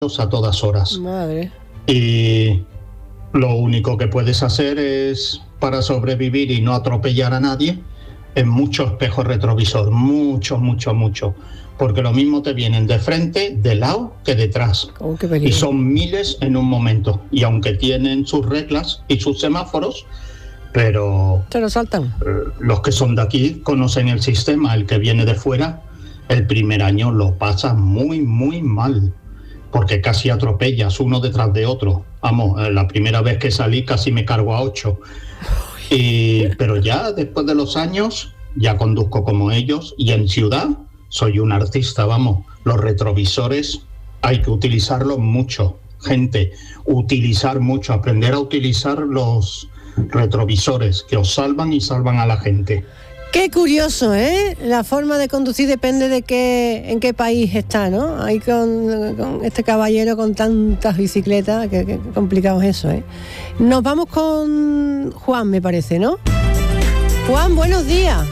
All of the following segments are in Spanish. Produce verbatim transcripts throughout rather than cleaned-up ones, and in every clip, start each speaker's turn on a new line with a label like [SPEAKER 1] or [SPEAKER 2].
[SPEAKER 1] a todas horas.
[SPEAKER 2] Madre.
[SPEAKER 1] Y lo único que puedes hacer es, para sobrevivir y no atropellar a nadie, es mucho espejo retrovisor, mucho, mucho, mucho. Porque lo mismo te vienen de frente, de lado, que detrás.
[SPEAKER 2] Oh, qué peligro.
[SPEAKER 1] Y son miles en un momento. Y aunque tienen sus reglas y sus semáforos, pero
[SPEAKER 2] se lo saltan.
[SPEAKER 1] Eh, los que son de aquí conocen el sistema. El que viene de fuera, el primer año lo pasa muy, muy mal. Porque casi atropellas uno detrás de otro. Vamos, la primera vez que salí casi me cargo a ocho. Y, pero ya después de los años, ya conduzco como ellos. Y en ciudad soy un artista, vamos. Los retrovisores hay que utilizarlos mucho. Gente, utilizar mucho, aprender a utilizar los retrovisores que os salvan y salvan a la gente.
[SPEAKER 2] Qué curioso, ¿eh? La forma de conducir depende de qué, en qué país está, ¿no? Ahí con, con este caballero con tantas bicicletas, que, que complicado es eso, ¿eh? Nos vamos con Juan, me parece, ¿no? Juan, buenos días.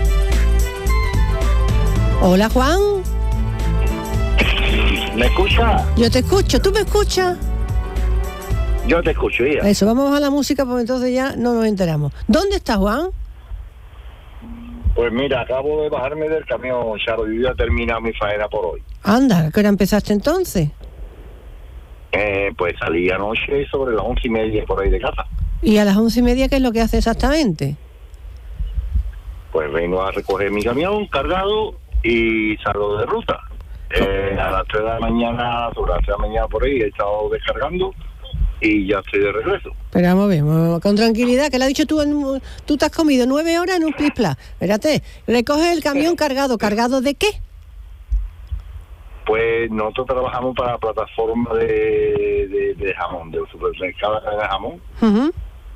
[SPEAKER 2] Hola, Juan.
[SPEAKER 3] ¿Me escucha?
[SPEAKER 2] Yo te escucho, ¿tú me escuchas?
[SPEAKER 3] Yo te escucho, ya.
[SPEAKER 2] Eso, vamos a la música porque entonces ya no nos enteramos. ¿Dónde está Juan?
[SPEAKER 3] Pues mira, acabo de bajarme del camión, Charo, y ya he terminado mi faena por hoy.
[SPEAKER 2] Anda, ¿a qué hora empezaste entonces?
[SPEAKER 3] Eh, pues salí anoche sobre las once y media por ahí de casa.
[SPEAKER 2] ¿Y a las once y media qué es lo que hace exactamente?
[SPEAKER 3] Pues vengo a recoger mi camión cargado y salgo de ruta. Eh, a las tres de la mañana, sobre las tres de la mañana por ahí, he estado descargando y ya estoy de regreso.
[SPEAKER 2] Pero vamos bien, con tranquilidad, que le has dicho tú, en, tú te has comido nueve horas en un plis plas. Espérate, recoges el camión cargado, ¿cargado de qué?
[SPEAKER 3] Pues nosotros trabajamos para la plataforma de, de, de jamón, de supermercado de jamón.
[SPEAKER 2] Uh-huh.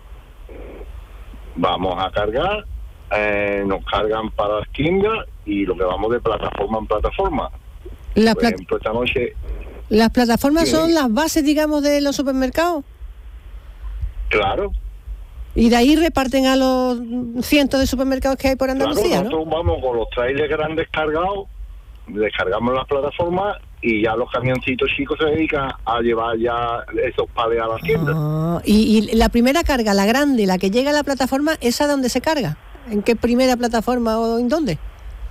[SPEAKER 3] Vamos a cargar, eh, nos cargan para las tiendas y lo que vamos de plataforma en plataforma.
[SPEAKER 2] Las
[SPEAKER 3] Por
[SPEAKER 2] plat-
[SPEAKER 3] ejemplo, esta noche...
[SPEAKER 2] ¿Las plataformas
[SPEAKER 3] sí.
[SPEAKER 2] son las bases, digamos, de los supermercados?
[SPEAKER 3] Claro.
[SPEAKER 2] Y de ahí reparten a los cientos de supermercados que hay por Andalucía,
[SPEAKER 3] claro,
[SPEAKER 2] ¿no?
[SPEAKER 3] nosotros vamos con los trailers grandes cargados, descargamos las plataformas y ya los camioncitos chicos se dedican a llevar ya esos palés a la tienda.
[SPEAKER 2] Ah, y, y la primera carga, la grande, la que llega a la plataforma, ¿esa dónde se carga? ¿En qué primera plataforma o en dónde?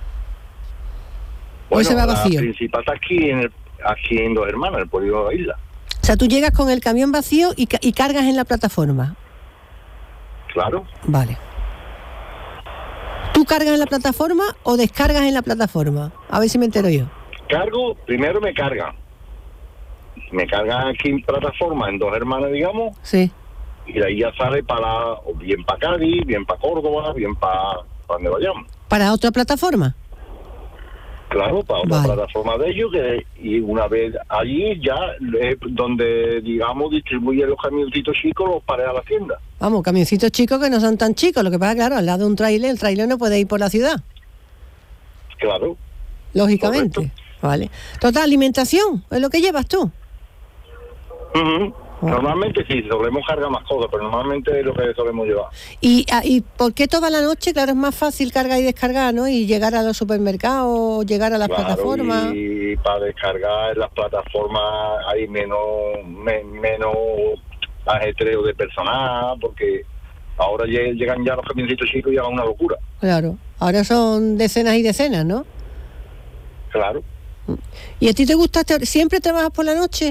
[SPEAKER 3] Bueno,
[SPEAKER 2] ¿O se va vacío?
[SPEAKER 3] La principal está aquí en, el, aquí en Dos Hermanas, el polígono de la isla.
[SPEAKER 2] O sea, tú llegas con el camión vacío y, ca- y cargas en la plataforma.
[SPEAKER 3] Claro.
[SPEAKER 2] Vale. ¿Tú cargas en la plataforma o descargas en la plataforma? A ver si me entero yo.
[SPEAKER 3] Cargo, primero me cargan. Me cargan aquí en plataforma, en Dos Hermanas, digamos.
[SPEAKER 2] Sí.
[SPEAKER 3] Y de ahí ya sale para, o bien para Cádiz, bien para Córdoba, bien para, para donde vayamos.
[SPEAKER 2] ¿Para otra plataforma?
[SPEAKER 3] Claro, para otra
[SPEAKER 2] Vale.
[SPEAKER 3] plataforma de ellos, que y una vez allí ya es donde, digamos, distribuyen los camioncitos chicos, los pares a la tienda.
[SPEAKER 2] Vamos, camioncitos chicos que no son tan chicos. Lo que pasa, claro, al lado de un tráiler, el tráiler no puede ir por la ciudad,
[SPEAKER 3] Claro.
[SPEAKER 2] lógicamente.
[SPEAKER 3] Correcto.
[SPEAKER 2] Vale. Total, alimentación, es lo que llevas tú.
[SPEAKER 3] Uh-huh.
[SPEAKER 2] Ah.
[SPEAKER 3] Normalmente sí, solemos cargar más cosas, pero normalmente es lo que solemos llevar.
[SPEAKER 2] ¿Y, ah, ¿Y por qué toda la noche? Claro, es más fácil cargar y descargar, ¿no? Y llegar a los supermercados, llegar a las
[SPEAKER 3] Claro,
[SPEAKER 2] plataformas.
[SPEAKER 3] y para descargar en las plataformas hay menos, me- menos ajetreo de personal, porque ahora lle- llegan ya los camioncitos chicos y ya es una locura.
[SPEAKER 2] Claro. Ahora son decenas y decenas, ¿no?
[SPEAKER 3] Claro.
[SPEAKER 2] ¿Y a ti te gusta, te- siempre trabajas por la noche?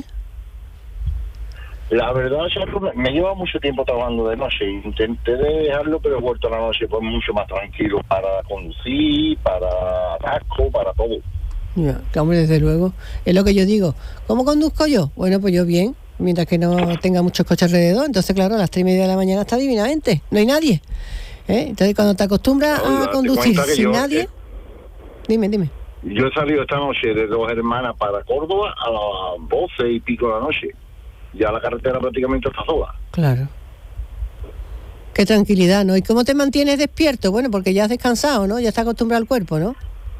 [SPEAKER 3] La verdad, Chaco, me, me lleva mucho tiempo trabajando de noche. Intenté de dejarlo, pero he vuelto a la noche pues mucho más tranquilo para conducir, para atasco, para todo.
[SPEAKER 2] Ya, que hombre, desde luego. Es lo que yo digo. ¿Cómo conduzco yo? Bueno, pues yo bien, mientras que no tenga muchos coches alrededor. Entonces, claro, a las tres y media de la mañana está divinamente. No hay nadie. ¿Eh? Entonces, cuando te acostumbras
[SPEAKER 3] No,
[SPEAKER 2] a
[SPEAKER 3] date
[SPEAKER 2] conducir
[SPEAKER 3] cuenta que
[SPEAKER 2] sin
[SPEAKER 3] yo,
[SPEAKER 2] nadie...
[SPEAKER 3] eh,
[SPEAKER 2] Dime, dime.
[SPEAKER 3] Yo he salido esta noche de Dos Hermanas para Córdoba a las doce y pico de la noche. Ya la carretera prácticamente está sola.
[SPEAKER 2] Claro. Qué tranquilidad, ¿no? ¿Y cómo te mantienes despierto? Bueno, porque ya has descansado, ¿no? Ya está acostumbrado al cuerpo, ¿no?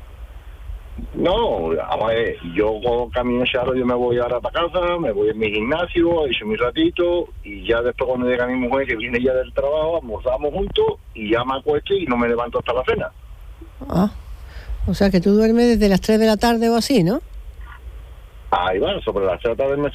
[SPEAKER 3] No, a ver, yo con camino Charo, yo me voy ahora para casa, me voy a mi gimnasio, he hecho mi ratito, y ya después cuando llega mi mujer, que viene ya del trabajo, almorzamos juntos, y ya me acuesto y no me levanto hasta la cena.
[SPEAKER 2] Ah, o sea que tú duermes desde las tres de la tarde o así, ¿no?
[SPEAKER 3] Ahí va, sobre las tres de la tarde me